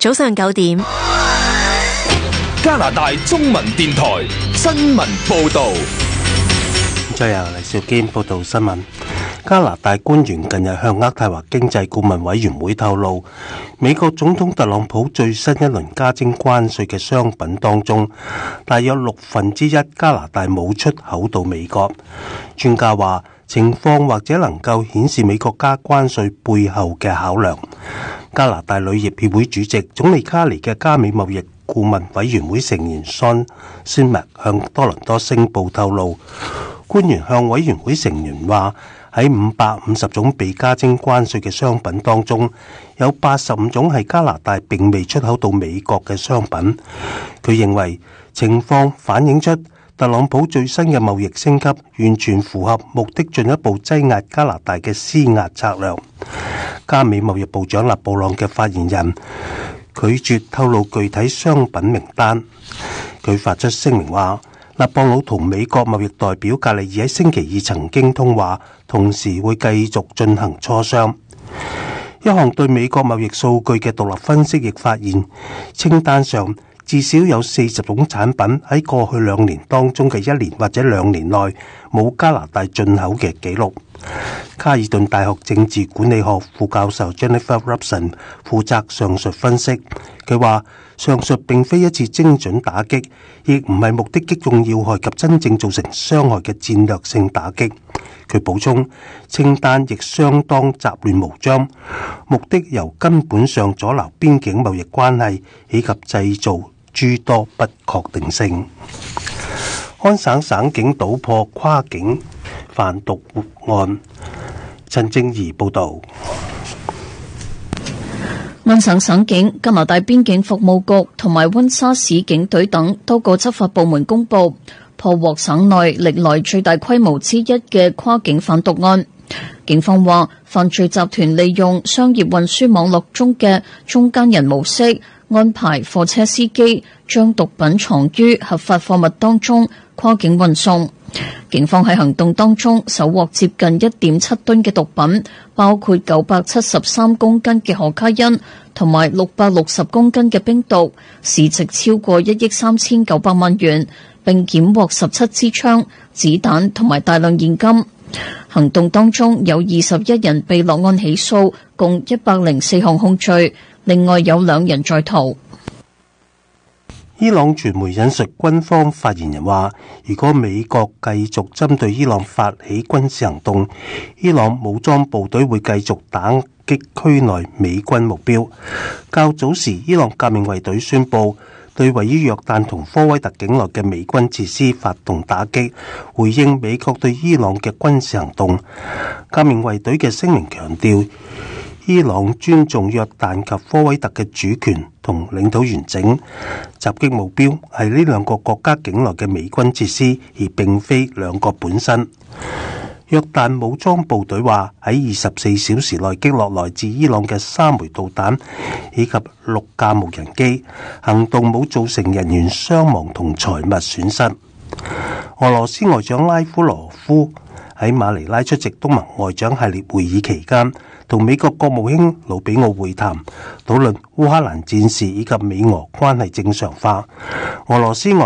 早上9點， 加拿大中文電台新聞報道。 再由黎兆堅報道新聞。加拿大官員近日向渥太華經濟顧問委員會透露，美國總統特朗普最新一輪加徵關稅嘅商品當中，大約1/6加拿大冇出口到美國。專家話，情況或者能夠顯示美國加關稅背後嘅考量。加拿大旅業協會主席、總理卡尼嘅加美貿易顧問委員會成員桑斯麥向多倫多星報透露，官員向委員會成員話，喺550種被加徵關稅嘅商品當中，有85種係加拿大並未出口到美國嘅商品。佢認為情況反映出特朗普最新嘅貿易升級完全符合目的進一步擠壓加拿大嘅施壓策略。加美貿易部長勒布朗嘅發言人拒絕透露具體商品名單。佢發出聲明話，勒布朗同美國貿易代表格里爾喺星期二曾經通話，同時會繼續進行磋商。一項對美國貿易數據嘅獨立分析亦發現，清單上至少有40種產品喺過去2年當中嘅1年或者2年內冇加拿大進口嘅記錄。卡爾頓大學政治管理學副教授 Jennifer Robson 負責上述分析。佢話，上述並非一次精準打擊，亦唔係目的擊中要害及真正造成傷害嘅戰略性打擊。佢補充，清單亦相當雜亂無章，目的由根本上阻撓邊境貿易關係，以及製造諸多不確定性。安省省警搗破跨境販毒案。陳正儀報導。 安省省警、加拿大邊境服務局同埋溫莎市警隊等多個執法部門公佈，破獲省內歷來最大規模之一嘅跨境販毒案。警方話，犯罪集團利用商業運輸網絡中嘅中間人模式，安排貨車司機將毒品藏於合法貨物當中，跨境運送。警方喺行動當中搜獲接近 1.7 噸嘅毒品，包括973公斤嘅可卡因同埋660公斤嘅冰毒，市值超過1億3900萬元，並檢獲17支槍、子彈同埋大量現金。行動當中有21人被落案起訴，共104項控罪，另外有2人在逃。 伊朗傳媒引述軍方發言人話，如果美國繼續針對伊朗發起軍事行動，伊朗武裝部隊會繼續打擊區內美軍目標。較早時，伊朗革命衛隊宣布對位於約旦同科威特境內嘅美軍設施發動打擊，回應美國對伊朗嘅軍事行動。革命衛隊嘅聲明強調，伊朗尊重約旦及科威特嘅主權同領土完整，襲擊目標係呢兩個國家境內嘅美軍設施，而並非兩個本身。約旦武裝部隊話喺24小時內擊落來自伊朗嘅3枚導彈以及6架無人機，行動冇造成人員傷亡同財物損失。俄羅斯外長拉夫羅夫喺馬尼拉出席東盟外長系列會議期間，同美國國務卿魯比奧會談，討論烏克蘭戰事以及美俄關係正常化。俄羅斯外